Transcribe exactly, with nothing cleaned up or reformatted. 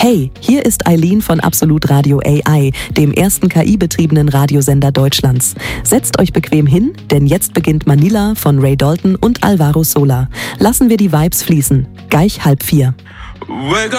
Hey, hier ist Eileen von Absolut Radio A I, dem ersten K I-betriebenen Radiosender Deutschlands. Setzt euch bequem hin, denn jetzt beginnt Manila von Ray Dalton und Alvaro Sola. Lassen wir die Vibes fließen. Gleich halb vier.